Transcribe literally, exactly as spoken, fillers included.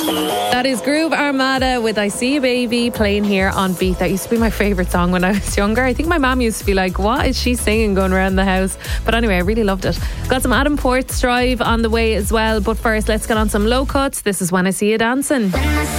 That is Groove Armada with I See You Baby playing here on Beat. That used to be my favourite song when I was younger. I think my mum used to be like, what is she singing going around the house? But anyway, I really loved it. Got some Adam Port's Drive on the way as well. But first, let's get on some Low Cuts. This is When I See You Dancing.